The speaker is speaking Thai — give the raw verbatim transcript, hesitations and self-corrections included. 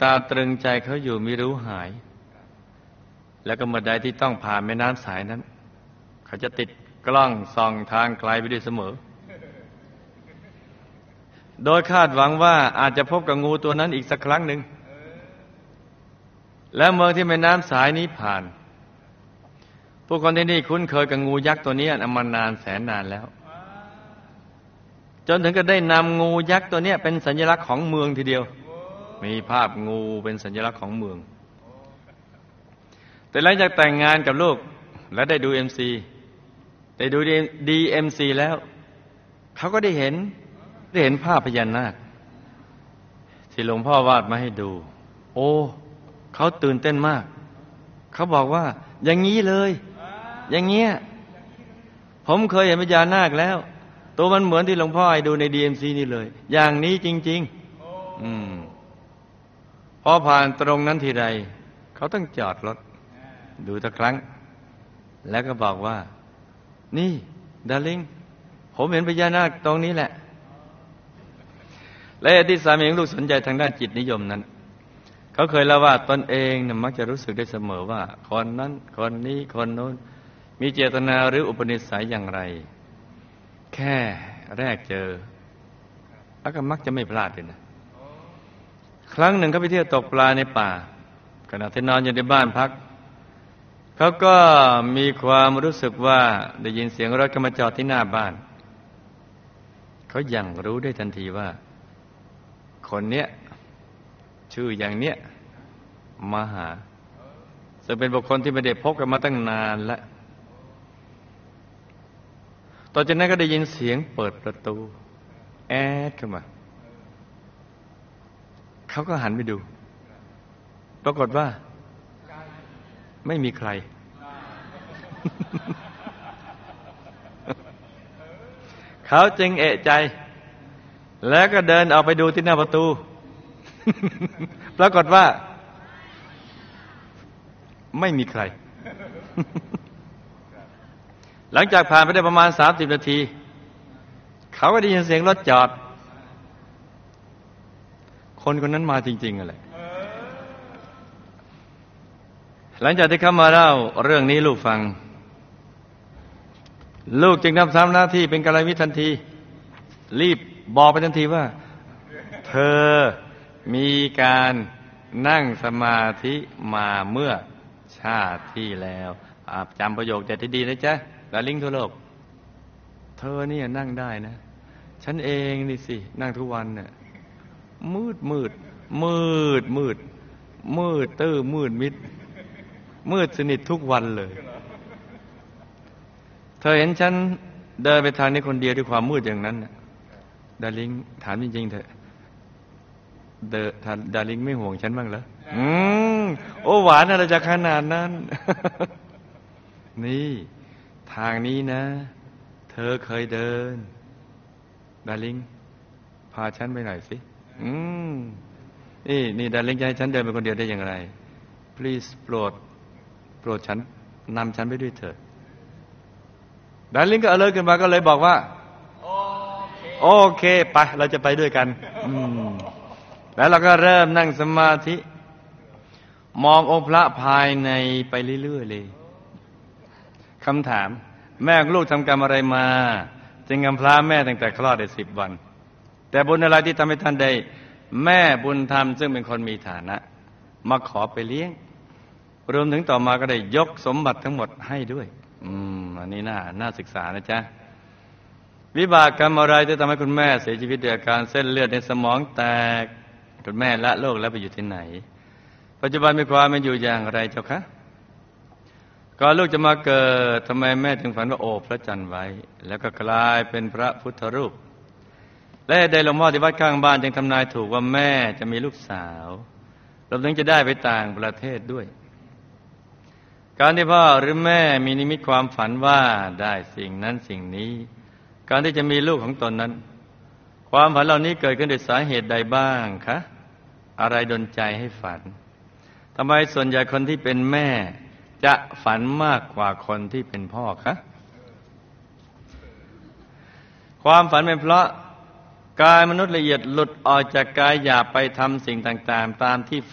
ตาตรึงใจเขาอยู่ไม่รู้หายแล้วก็เมื่อใดที่ต้องผ่านแม่น้ำสายนั้นเขาจะติดกล้องส่องทางไกลไปด้วยเสมอโดยคาดหวังว่าอาจจะพบกับงูตัวนั้นอีกสักครั้งหนึ่งและเมืองที่แม่น้ำสายนี้ผ่านผู้คนที่นี่คุ้นเคยกับงูยักษ์ตัวนี้มานานแสนนานแล้วจนถึงก็ได้นำงูยักษ์ตัวนี้เป็นสัญลักษณ์ของเมืองทีเดียวมีภาพงูเป็นสัญลักษณ์ของเมืองแต่หลังจากแต่งงานกับลูกและได้ดู เอ็ม ซี ได้ดู ดี เอ็ม ซี แล้วเขาก็ได้เห็นได้เห็นภาพพญานาคที่หลวงพ่อวาดมาให้ดูโอ้เขาตื่นเต้นมากเขาบอกว่าอย่างนี้เลยอย่างเงี้ยผมเคยเห็นพญานาคแล้วตัวมันเหมือนที่หลวงพ่อให้ดูใน ดี เอ็ม ซี นี่เลยอย่างนี้จริงๆอืมพอผ่านตรงนั้นทีไรเขาต้องจอดรถดูสักครั้งแล้วก็บอกว่านี่ดาร์ลิงผมเห็นพญานาคตรงนี้แหละและที่สามีของลูกสนใจทางด้านจิตนิยมนั้นเขาเคยเล่าว่าตนเองนะมักจะรู้สึกได้เสมอว่าคนนั้นคนนี้คนโน้นมีเจตนาหรืออุปนิสัยอย่างไรแค่แรกเจอแล้วก็มักจะไม่พลาดเลยนะครั้งหนึ่งเขาไปเที่ยวตกปลาในป่าขณะที่นอนอยู่ในบ้านพักเขาก็มีความรู้สึกว่าได้ยินเสียงรถเข้ามาจอดที่หน้าบ้านเขายังรู้ได้ทันทีว่าคนเนี้ยชื่ออย่างเนี้ยมาหาซึ่งเป็นบุคคลที่ไม่ได้พบกันมาตั้งนานแล้วต่อจากนั้นก็ได้ยินเสียงเปิดประตูแอดเข้ามาเขาก็หันไปดูปรากฏว่าไม่มีใครเขาจึงเอะใจแล้วก็เดินออกไปดูที่หน้าประตูปรากฏว่าไม่มีใครหลังจากผ่านไปได้ประมาณสามสิบนาทีเขาก็ได้ยินเสียงรถจอดคนคนนั้นมาจริงๆอะไรหลังจากที่เขามาเล่าเรื่องนี้ลูกฟังลูกจึงนำทำหน้าที่เป็นกัลยาณมิตรทันทีรีบบอกไปทันทีว่าเธอมีการนั่งสมาธิมาเมื่อชาติที่แล้วจำประโยคเด็ดที่ดีนะจ๊ะดาร์ลิงทั่วโลกเธอเนี่ยนั่งได้นะฉันเองนี่สินั่งทุกวันเนี่ยมืดมืดมืดมืดมืดตื้อมืดมิดมืดสนิททุกวันเลยเธอเห็นฉันเดินไปทางนี้คนเดียวด้วยความมืดอย่างนั้นดาร์ลิงถามจริงๆเถอะเดอดาร์ลิงไม่ห่วงฉันบ้างเหรออืมโอ้หวานอะไรจะขนาดนั้นนี่ทางนี้นะเธอเคยเดินดาร์ลิงพาฉันไปหน่อยสิอืมนี่นี่ดาร์ลิงจะให้ฉันเดินไปคนเดียวได้อย่างไร please โปรดโปรดฉันนำฉันไปด้วยเถิดดาร์ลิงก็เอาเลยขึ้นมาก็เลยบอกว่าโอเคไปเราจะไปด้วยกันอืมแล้วเราก็เริ่มนั่งสมาธิมององค์พระภายในไปเรื่อยๆเลยคำถามแม่ของลูกทำกรรมอะไรมาจึงกำพร้าแม่ตั้งแต่คลอดได้สิบวันแต่บุญอะไรที่ทำให้ท่านได้แม่บุญธรรมซึ่งเป็นคนมีฐานะมาขอไปเลี้ยงรวมถึงต่อมาก็ได้ยกสมบัติทั้งหมดให้ด้วยอืมอันนี้น่าน่าศึกษานะจ๊ะวิบากกรรมอะไรที่ทำให้คุณแม่เสียชีวิตด้วยอาการเส้นเลือดในสมองแตกคุณแม่ละโลกแล้วไปอยู่ที่ไหนปัจจุบันมีความเป็นอยู่อย่างไรเจ้าคะก่อนลูกจะมาเกิดทำไมแม่ถึงฝันว่าโอบพระจันทร์ไว้แล้วก็กลายเป็นพระพุทธรูปและได้หลวงพ่อที่วัดข้างบ้านจึงทำนายถูกว่าแม่จะมีลูกสาวรวมถึงจะได้ไปต่างประเทศด้วยการที่พ่อหรือแม่มีนิมิตความฝันว่าได้สิ่งนั้นสิ่งนี้การที่จะมีลูกของตนนั้นความฝันเหล่านี้เกิดขึ้นด้วยสาเหตุใดบ้างคะอะไรดลใจให้ฝันทำไมส่วนใหญ่คนที่เป็นแม่จะฝันมากกว่าคนที่เป็นพ่อคะความฝันเป็นเพราะกายมนุษย์ละเอียดหลุดออกจากกายหยาบไปทำสิ่งต่างๆตามที่